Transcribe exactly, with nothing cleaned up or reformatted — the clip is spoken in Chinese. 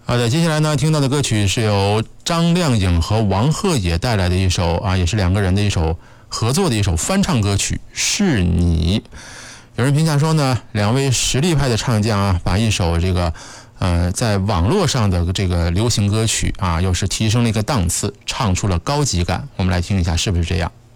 好的，接下来呢，听到的歌曲是由张靓颖和王鹤野带来的一首啊，也是两个人的一首合作的一首翻唱歌曲《是你》。有人评价说呢，两位实力派的唱将啊，把一首这个呃在网络上的这个流行歌曲啊，又是提升了一个档次，唱出了高级感。我们来听一下，是不是这样？